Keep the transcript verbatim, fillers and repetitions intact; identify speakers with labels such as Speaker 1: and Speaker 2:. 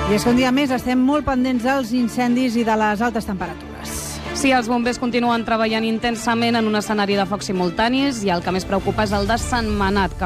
Speaker 1: I és que un dia més estem molt pendents dels incendis i de les altes temperatures.
Speaker 2: Sí, els bombers continuen treballant intensament en un escenari de focs simultanis i el que més preocupa és el de Sentmenat, que